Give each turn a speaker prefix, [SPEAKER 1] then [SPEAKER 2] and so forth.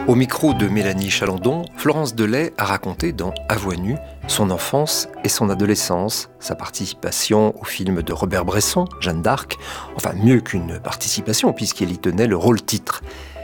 [SPEAKER 1] Au micro de Mélanie Chalandon, Florence Delay a raconté dans À voix nue son enfance et son adolescence, sa participation au film de Robert Bresson, Jeanne d'Arc, enfin mieux qu'une participation puisqu'elle y tenait le rôle titre.